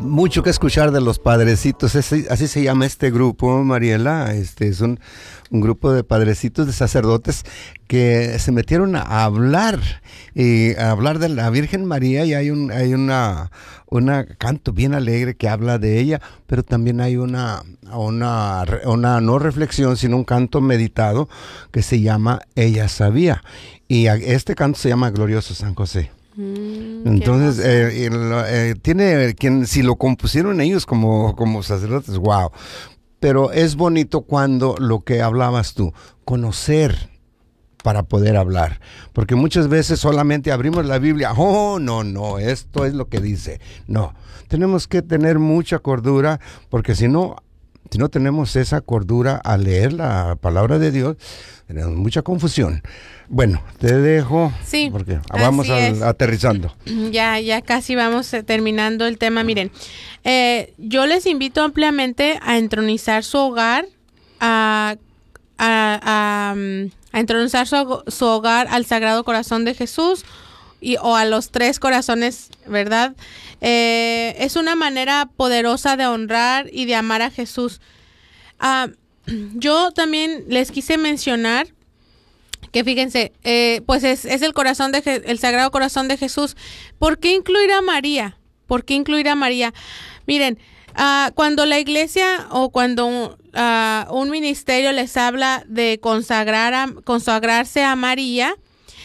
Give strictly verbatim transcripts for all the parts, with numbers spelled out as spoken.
mucho que escuchar de los padrecitos, así, así se llama este grupo, Mariela. Este es un, un grupo de padrecitos, de sacerdotes que se metieron a hablar y a hablar de la Virgen María, y hay un hay una una canto bien alegre que habla de ella, pero también hay una una una no reflexión, sino un canto meditado que se llama Ella sabía, y este canto se llama Glorioso San José. Mm, Entonces, eh, eh, tiene quien, si lo compusieron ellos como, como sacerdotes, wow. Pero es bonito cuando lo que hablabas tú, conocer para poder hablar, porque muchas veces solamente abrimos la Biblia, oh, no, no, esto es lo que dice. No, tenemos que tener mucha cordura, porque si no, si no tenemos esa cordura al leer la palabra de Dios, tenemos mucha confusión. Bueno, te dejo, sí, porque vamos al, aterrizando. Ya, ya casi vamos terminando el tema. Miren, eh, yo les invito ampliamente a entronizar su hogar, a, a, a, a entronizar su, su hogar al Sagrado Corazón de Jesús y, o a los tres corazones, ¿verdad? Eh, es una manera poderosa de honrar y de amar a Jesús. Uh, yo también les quise mencionar que fíjense, eh, pues es, es el corazón de Je- el Sagrado Corazón de Jesús. ¿Por qué incluir a María? ¿Por qué incluir a María? Miren, uh, cuando la iglesia o cuando uh, un ministerio les habla de consagrar a, consagrarse a María,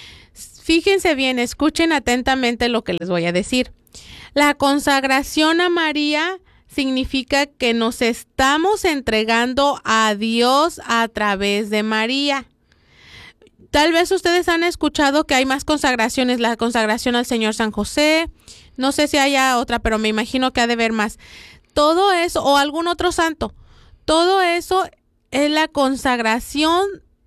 fíjense bien, escuchen atentamente lo que les voy a decir. La consagración a María significa que nos estamos entregando a Dios a través de María. Tal vez ustedes han escuchado que hay más consagraciones, la consagración al Señor San José, no sé si haya otra, pero me imagino que ha de haber más. Todo eso, o algún otro santo, todo eso es la consagración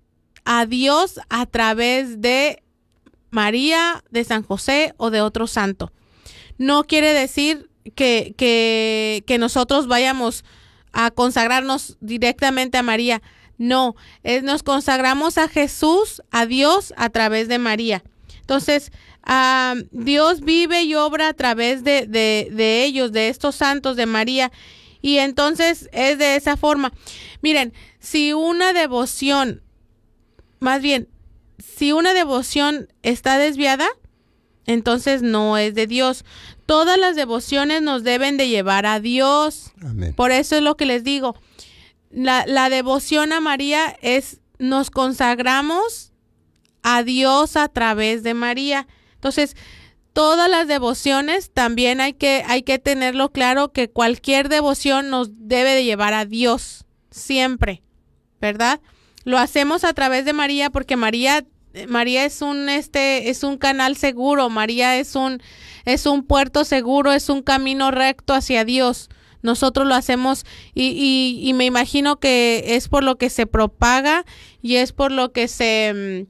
a Dios a través de María, de San José o de otro santo. No quiere decir que, que, que nosotros vayamos a consagrarnos directamente a María. No, es, nos consagramos a Jesús, a Dios, a través de María. Entonces, uh, Dios vive y obra a través de, de, de ellos, de estos santos, de María. Y entonces es de esa forma. Miren, si una devoción, más bien, si una devoción está desviada, entonces no es de Dios. Todas las devociones nos deben de llevar a Dios. Amén. Por eso es lo que les digo. La, la devoción a María es, nos consagramos a Dios a través de María. Entonces, todas las devociones también hay que, hay que tenerlo claro, que cualquier devoción nos debe de llevar a Dios, siempre, ¿verdad? Lo hacemos a través de María porque María, María es un, este, es un canal seguro, María es un, es un puerto seguro, es un camino recto hacia Dios. Nosotros lo hacemos y, y, y me imagino que es por lo que se propaga y es por lo que se,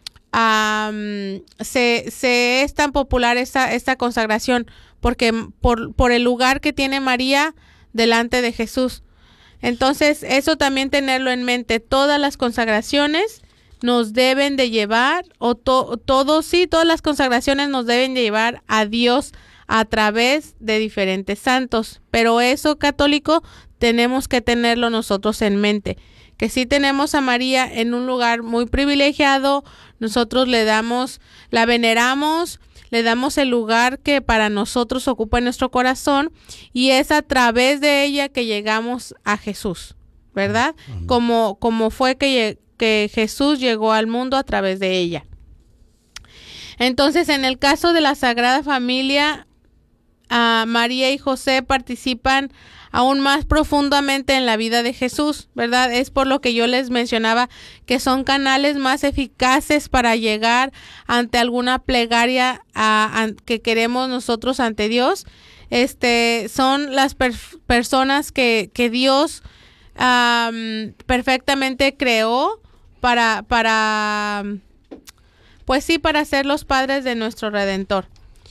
um, se, se es tan popular esta, esta consagración, porque por, por el lugar que tiene María delante de Jesús. Entonces, eso también tenerlo en mente. Todas las consagraciones nos deben de llevar, o to, todos, sí, todas las consagraciones nos deben de llevar a Dios a través de diferentes santos, pero eso, católico, tenemos que tenerlo nosotros en mente, que si tenemos a María en un lugar muy privilegiado, nosotros le damos, la veneramos, le damos el lugar que para nosotros ocupa en nuestro corazón, y es a través de ella que llegamos a Jesús, ¿verdad? Uh-huh. Como, como fue que, que Jesús llegó al mundo a través de ella. Entonces, en el caso de la Sagrada Familia, Uh, María y José participan aún más profundamente en la vida de Jesús, ¿verdad? Es por lo que yo les mencionaba que son canales más eficaces para llegar ante alguna plegaria uh, an, que queremos nosotros ante Dios. Este, son las per personas que, que Dios um, perfectamente creó para, para, pues sí, para ser los padres de nuestro Redentor.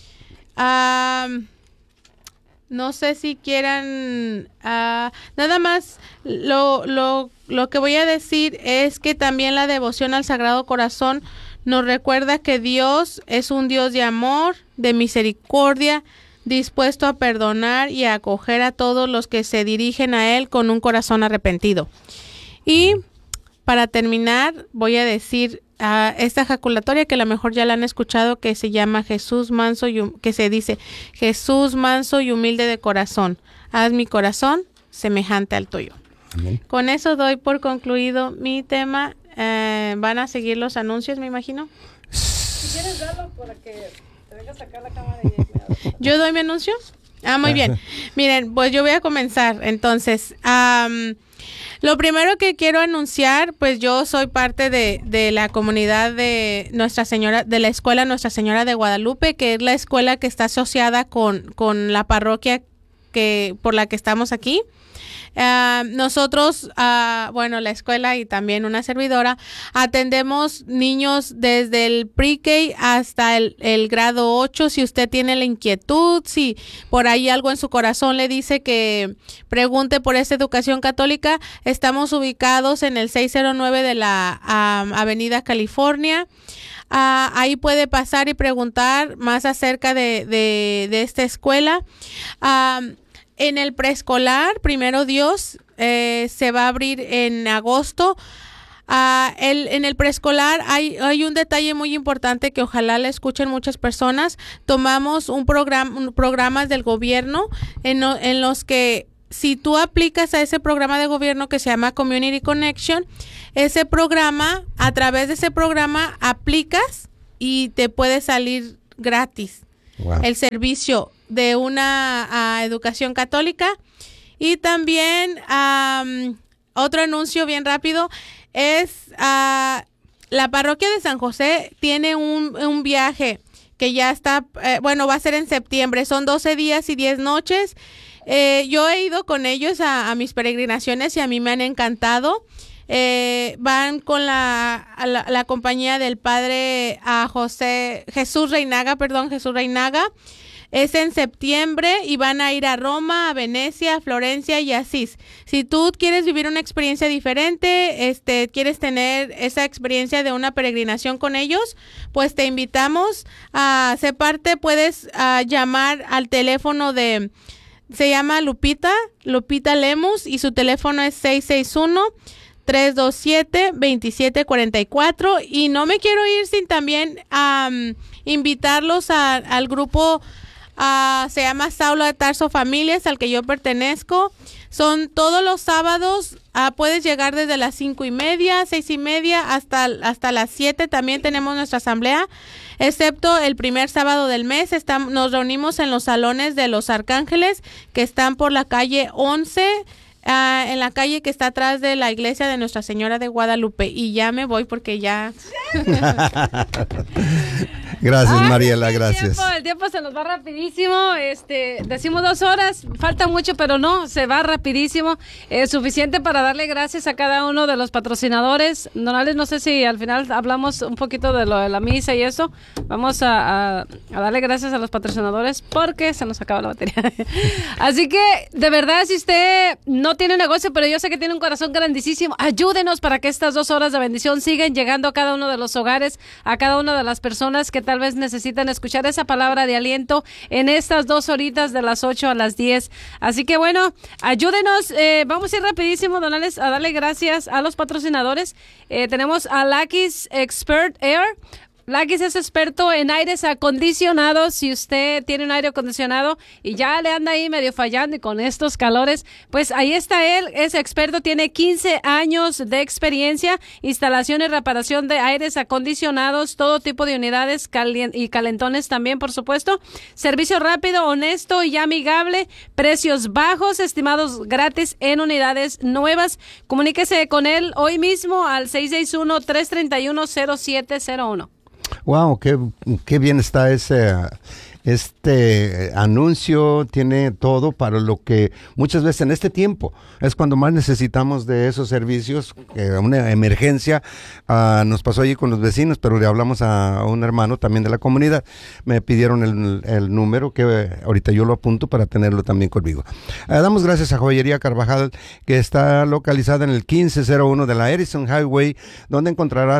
Um, No sé si quieran, uh, nada más lo, lo, lo que voy a decir es que también la devoción al Sagrado Corazón nos recuerda que Dios es un Dios de amor, de misericordia, dispuesto a perdonar y a acoger a todos los que se dirigen a Él con un corazón arrepentido. Y para terminar, voy a decir uh, esta ejaculatoria que a lo mejor ya la han escuchado, que se llama Jesús manso y hum- que se dice: Jesús manso y humilde de corazón, haz mi corazón semejante al tuyo. Amén. Con eso doy por concluido mi tema. Eh, ¿Van a seguir los anuncios, me imagino? Si quieres darlo para que te venga a sacar la cámara. Y ¿Yo doy mi anuncio? Ah, muy bien. Miren, pues yo voy a comenzar. Entonces, um, lo primero que quiero anunciar, pues yo soy parte de, de la comunidad de Nuestra Señora, de la escuela Nuestra Señora de Guadalupe, que es la escuela que está asociada con, con la parroquia que por la que estamos aquí. Uh, nosotros, uh, bueno, la escuela y también una servidora, atendemos niños desde el pre-K hasta el, el grado ocho. Si usted tiene la inquietud, si por ahí algo en su corazón le dice que pregunte por esta educación católica, estamos ubicados en el seiscientos nueve de la um, Avenida California. Uh, ahí puede pasar y preguntar más acerca de, de, de esta escuela. Um, En el preescolar, primero Dios, eh, se va a abrir en agosto. Uh, el, en el preescolar hay, hay un detalle muy importante que ojalá le escuchen muchas personas. Tomamos un programa, un, programas del gobierno en, no, en los que si tú aplicas a ese programa de gobierno que se llama Community Connection, ese programa, a través de ese programa aplicas y te puede salir gratis. Wow. El servicio de una uh, educación católica. Y también um, otro anuncio bien rápido es uh, la parroquia de San José tiene un, un viaje que ya está, eh, bueno, va a ser en septiembre, son doce días y diez noches. Eh, yo he ido con ellos a, a mis peregrinaciones y a mí me han encantado. Eh, van con la, la, la compañía del padre a José, Jesús Reinaga, perdón, Jesús Reinaga. Es en septiembre y van a ir a Roma, a Venecia, a Florencia y Asís. Si tú quieres vivir una experiencia diferente, este, quieres tener esa experiencia de una peregrinación con ellos, pues te invitamos a ser parte. Puedes uh, llamar al teléfono de, se llama Lupita, Lupita Lemus, y su teléfono es seis seis uno, tres dos siete, dos siete cuatro cuatro. Y no me quiero ir sin también um, invitarlos a, al grupo. Uh, se llama Saulo de Tarso Familias, al que yo pertenezco. Son todos los sábados, uh, puedes llegar desde las cinco y media, seis y media hasta, hasta las siete. También tenemos nuestra asamblea, excepto el primer sábado del mes. Estamos, nos reunimos en los salones de los Arcángeles, que están por la calle once, uh, en la calle que está atrás de la iglesia de Nuestra Señora de Guadalupe. Y ya me voy porque ya... Gracias, Ay, Mariela, el gracias. Tiempo, el tiempo se nos va rapidísimo. Este, decimos dos horas, falta mucho, pero no, se va rapidísimo. Es suficiente para darle gracias a cada uno de los patrocinadores. Don Alex, no sé si al final hablamos un poquito de lo de la misa y eso. Vamos a, a, a darle gracias a los patrocinadores porque se nos acaba la batería. Así que, de verdad, si usted no tiene negocio, pero yo sé que tiene un corazón grandísimo, ayúdenos para que estas dos horas de bendición sigan llegando a cada uno de los hogares, a cada una de las personas que tal vez necesitan escuchar esa palabra de aliento en estas dos horitas de las ocho a las diez. Así que bueno, ayúdenos. Eh, vamos a ir rapidísimo, don Alex, a darle gracias a los patrocinadores. Eh, tenemos a Lucky's Expert Air. Lucky's es experto en aires acondicionados. Si usted tiene un aire acondicionado y ya le anda ahí medio fallando y con estos calores, pues ahí está él, es experto, tiene quince años de experiencia, instalación y reparación de aires acondicionados, todo tipo de unidades calien- y calentones también, por supuesto. Servicio rápido, honesto y amigable, precios bajos, estimados gratis en unidades nuevas. Comuníquese con él hoy mismo al seis seis uno, tres tres uno, cero siete cero uno. Wow, qué, qué bien está ese, este anuncio. Tiene todo para lo que muchas veces en este tiempo es cuando más necesitamos de esos servicios. Eh, una emergencia uh, nos pasó allí con los vecinos, pero le hablamos a un hermano también de la comunidad. Me pidieron el, el número, que eh, ahorita yo lo apunto para tenerlo también conmigo. Uh, damos gracias a Joyería Carvajal, que está localizada en el quince cero uno de la Edison Highway, donde encontrarás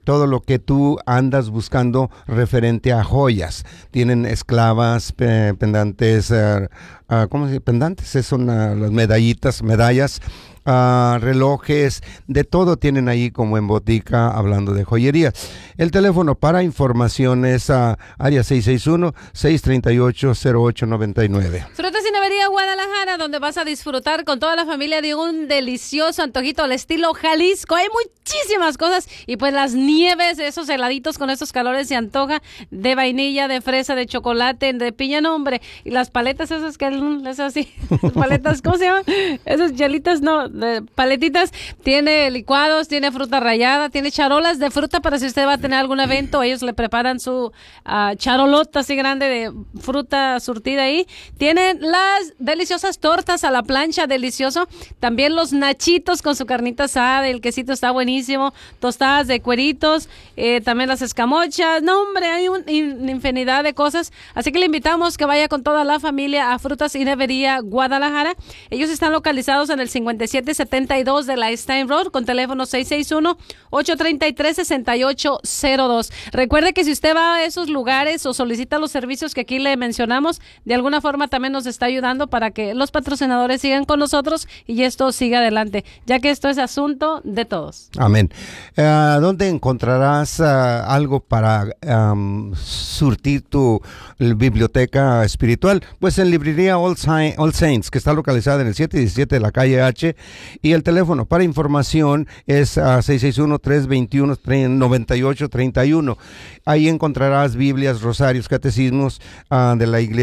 todo lo que tú andas buscando referente a joyas. Tienen esclavas, pe- pendantes, uh, uh, ¿cómo se dice? Pendantes, son uh, las medallitas, medallas, uh, relojes, de todo tienen ahí como en botica, hablando de joyería. El teléfono para información es uh, área seis seis uno, seis tres ocho, cero ocho nueve nueve. Frutas y Nevería Guadalajara, donde vas a disfrutar con toda la familia de un delicioso antojito al estilo Jalisco. Hay muchísimas cosas y pues las nieves, esos heladitos con esos calores se antoja, de vainilla, de fresa, de chocolate, de piña, no hombre, y las paletas esas que es así, paletas, ¿cómo se llaman? Esas hielitas, no, de paletitas, tiene licuados, tiene fruta rallada, tiene charolas de fruta para si usted va a tener algún evento, ellos le preparan su uh, charolota así grande de fruta surtida ahí. Tienen las deliciosas tortas a la plancha, delicioso. También los nachitos con su carnita asada, el quesito está buenísimo. Tostadas de cueritos, eh, también las escamochas. No, hombre, hay un, una infinidad de cosas. Así que le invitamos que vaya con toda la familia a Frutas y Nevería Guadalajara. Ellos están localizados en el cincuenta y siete setenta y dos de la Stein Road con teléfono seis seis uno, ocho tres tres, seis ocho cero dos. Recuerde que si usted va a esos lugares o solicita los servicios que aquí le mencionamos, de alguna forma también nos está ayudando para que los patrocinadores sigan con nosotros y esto siga adelante, ya que esto es asunto de todos. Amén. Uh, ¿Dónde encontrarás uh, algo para um, surtir tu biblioteca espiritual? Pues en librería All, Saint, All Saints, que está localizada en el siete diecisiete de la calle H, y el teléfono para información es uh, seis seis uno, tres dos uno, nueve ocho tres uno. Ahí encontrarás Biblias, rosarios, catecismos uh, de la iglesia